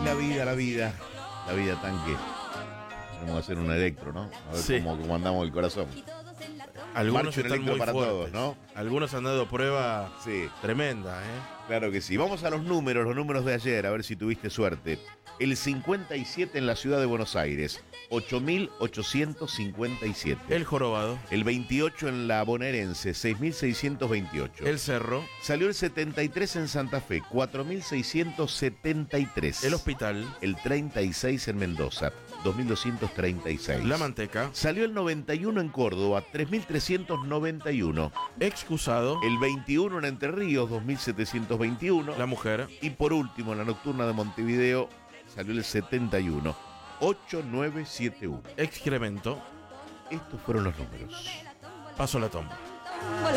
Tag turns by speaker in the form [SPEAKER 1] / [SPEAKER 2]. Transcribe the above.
[SPEAKER 1] la vida tanque. Tenemos que hacer un electro, ¿no? A ver
[SPEAKER 2] Sí.
[SPEAKER 1] cómo andamos el corazón.
[SPEAKER 2] Algunos
[SPEAKER 1] Marcho en
[SPEAKER 2] están
[SPEAKER 1] electro
[SPEAKER 2] muy
[SPEAKER 1] para
[SPEAKER 2] fuertes.
[SPEAKER 1] todos, ¿no?
[SPEAKER 2] Algunos han dado prueba
[SPEAKER 1] Sí,
[SPEAKER 2] tremenda, ¿eh?
[SPEAKER 1] claro que sí. Vamos a los números de ayer, a ver si tuviste suerte. El 57 en la ciudad de Buenos Aires, 8.857.
[SPEAKER 2] El jorobado,
[SPEAKER 1] El 28 en la bonaerense, 6.628.
[SPEAKER 2] el cerro,
[SPEAKER 1] Salió el 73 en Santa Fe, 4.673.
[SPEAKER 2] el hospital,
[SPEAKER 1] El 36 en Mendoza, 2.236.
[SPEAKER 2] la manteca,
[SPEAKER 1] Salió el 91 en Córdoba, 3.391.
[SPEAKER 2] excusado,
[SPEAKER 1] El 21 en Entre Ríos, 2.721.
[SPEAKER 2] la mujer,
[SPEAKER 1] Y por último, en la nocturna de Montevideo, salió el 71, 8971.
[SPEAKER 2] excremento,
[SPEAKER 1] Estos fueron los números.
[SPEAKER 2] paso la tomba.